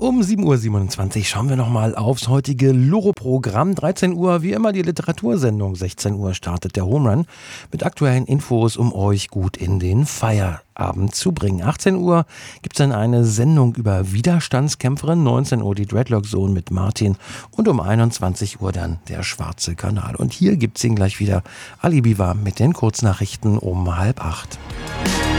Um 7.27 Uhr schauen wir nochmal aufs heutige Loro-Programm. 13 Uhr, wie immer die Literatursendung. 16 Uhr startet der Home Run mit aktuellen Infos, um euch gut in den Feierabend zu bringen. 18 Uhr gibt es dann eine Sendung über Widerstandskämpferin. 19 Uhr die Dreadlock Zone mit Martin und um 21 Uhr dann der Schwarze Kanal. Und hier gibt es ihn gleich wieder, Ali Biwa mit den Kurznachrichten um 7:30.